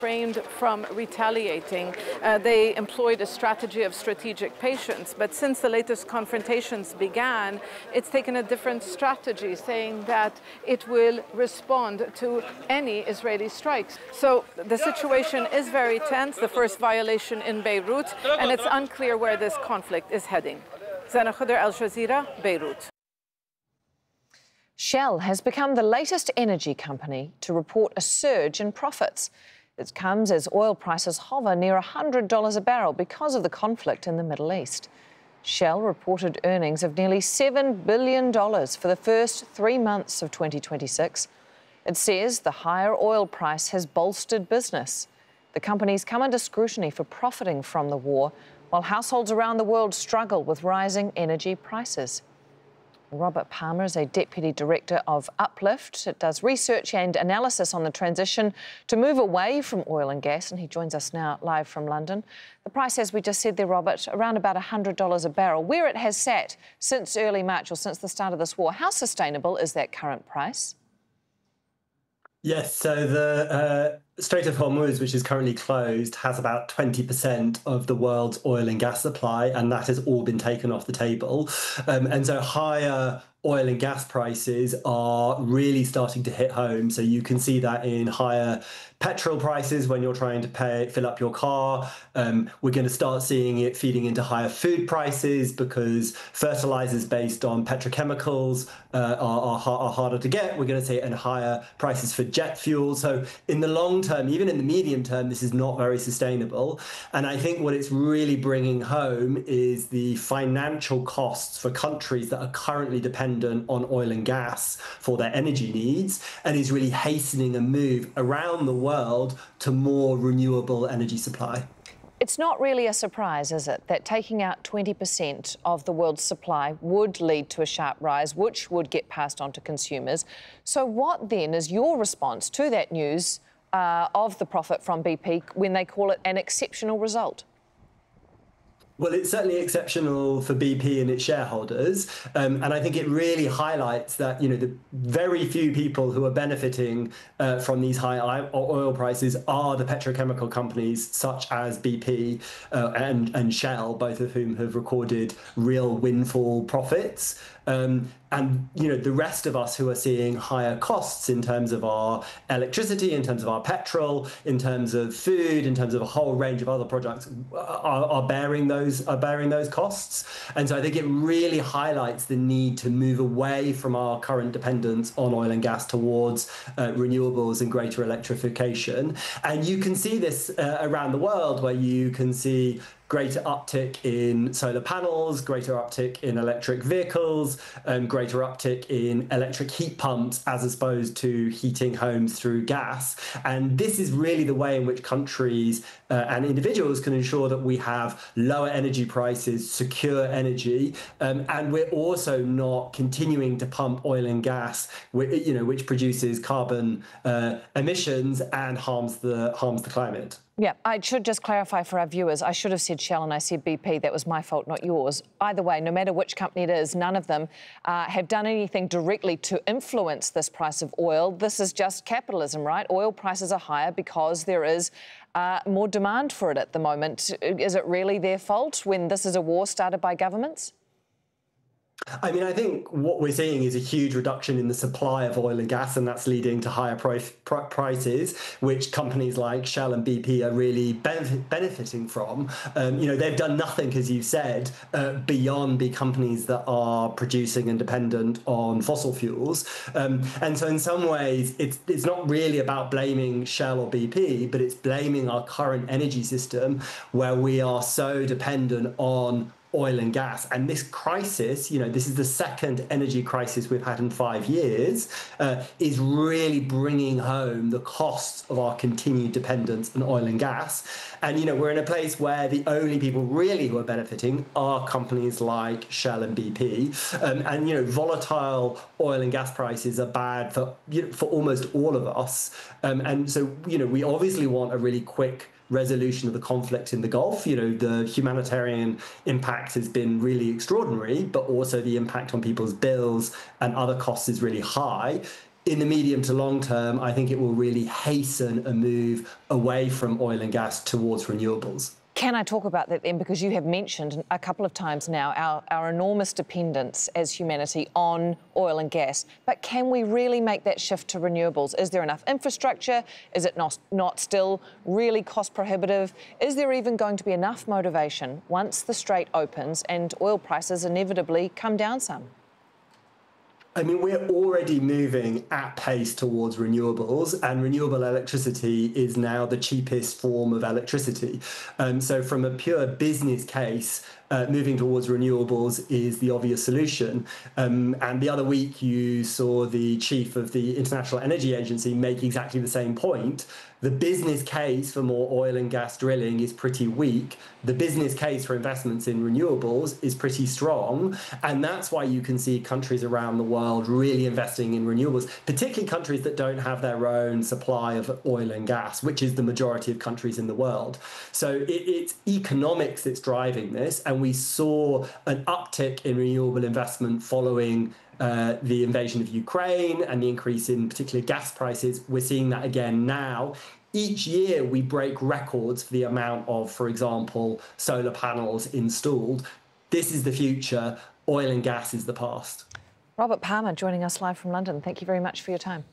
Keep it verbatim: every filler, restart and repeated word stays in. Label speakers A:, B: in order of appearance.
A: refrained from retaliating. Uh, they employed a strategy of strategic patience, but since the latest confrontations began, it's taken a different strategy, saying that it will respond to any Israeli strikes. So the situation is very tense, the first violation in Beirut, and it's unclear where this conflict is heading. Zana Khuder, Al Jazeera, Beirut.
B: Shell has become the latest energy company to report a surge in profits. It comes as oil prices hover near one hundred dollars a barrel because of the conflict in the Middle East. Shell reported earnings of nearly seven billion dollars for the first three months of twenty twenty-six. It says the higher oil price has bolstered business. The company's come under scrutiny for profiting from the war, while households around the world struggle with rising energy prices. Robert Palmer is a Deputy Director of Uplift. It does research and analysis on the transition to move away from oil and gas, and he joins us now live from London. The price, as we just said there, Robert, around about one hundred dollars a barrel, where it has sat since early March or since the start of this war. How sustainable is that current price?
C: Yes, so the uh, Strait of Hormuz, which is currently closed, has about twenty percent of the world's oil and gas supply, and that has all been taken off the table. Um, and so higher oil and gas prices are really starting to hit home. So you can see that in higher petrol prices when you're trying to pay, fill up your car. Um, we're going to start seeing it feeding into higher food prices because fertilizers based on petrochemicals uh, are, are, are harder to get. We're going to see it in higher prices for jet fuel. So in the long term, even in the medium term, this is not very sustainable. And I think what it's really bringing home is the financial costs for countries that are currently dependent on oil and gas for their energy needs, and is really hastening a move around the world to more renewable energy supply.
B: It's not really a surprise, is it, that taking out twenty percent of the world's supply would lead to a sharp rise, which would get passed on to consumers. So what then is your response to that news uh, of the profit from B P when they call it an exceptional result?
C: Well, it's certainly exceptional for B P and its shareholders, um, and I think it really highlights that, you know, the very few people who are benefiting uh, from these high oil prices are the petrochemical companies such as B P uh, and, and Shell, both of whom have recorded real windfall profits. Um, and, you know, the rest of us who are seeing higher costs in terms of our electricity, in terms of our petrol, in terms of food, in terms of a whole range of other products are, are bearing those are bearing those costs. And so I think it really highlights the need to move away from our current dependence on oil and gas towards uh, renewables and greater electrification. And you can see this uh, around the world, where you can see greater uptick in solar panels, greater uptick in electric vehicles, and greater uptick in electric heat pumps as opposed to heating homes through gas. And this is really the way in which countries uh, and individuals can ensure that we have lower energy prices, secure energy, um, and we're also not continuing to pump oil and gas, you know, which produces carbon uh, emissions and harms the harms the climate.
B: Yeah, I should just clarify for our viewers. I should have said Shell and I said B P. That was my fault, not yours. Either way, no matter which company it is, none of them uh, have done anything directly to influence this price of oil. This is just capitalism, right? Oil prices are higher because there is uh, more demand for it at the moment. Is it really their fault when this is a war started by governments?
C: I mean, I think what we're seeing is a huge reduction in the supply of oil and gas, and that's leading to higher price, pr prices, which companies like Shell and B P are really benefit, benefiting from. Um, you know, they've done nothing, as you said, uh, beyond be companies that are producing and dependent on fossil fuels. Um, and so in some ways, it's, it's not really about blaming Shell or B P, but it's blaming our current energy system, where we are so dependent on oil and gas. And this crisis, you know, this is the second energy crisis we've had in five years, uh, is really bringing home the costs of our continued dependence on oil and gas. And, you know, we're in a place where the only people really who are benefiting are companies like Shell and B P. Um, and, you know, volatile oil and gas prices are bad for, you know, for almost all of us. Um, and so, you know, we obviously want a really quick resolution of the conflict in the Gulf. You know, the humanitarian impact has been really extraordinary, but also the impact on people's bills and other costs is really high. in the medium to long term, I think it will really hasten a move away from oil and gas towards renewables.
B: Can I talk about that then? Because you have mentioned a couple of times now our, our enormous dependence as humanity on oil and gas. But can we really make that shift to renewables? Is there enough infrastructure? Is it not, not still really cost prohibitive? Is there even going to be enough motivation once the Strait opens and oil prices inevitably come down some?
C: I mean, we're already moving at pace towards renewables, and renewable electricity is now the cheapest form of electricity. Um, so from a pure business case, uh, moving towards renewables is the obvious solution. Um, and the other week, you saw the chief of the International Energy Agency make exactly the same point. The business case for more oil and gas drilling is pretty weak. The business case for investments in renewables is pretty strong. And that's why you can see countries around the world really investing in renewables, particularly countries that don't have their own supply of oil and gas, which is the majority of countries in the world. So it, it's economics that's driving this. And we saw an uptick in renewable investment following Uh, the invasion of Ukraine and the increase in particular gas prices. We're seeing that again now. Each year we break records for the amount of, for example, solar panels installed. This is the future. Oil and gas is the past.
B: Robert Palmer joining us live from London. Thank you very much for your time.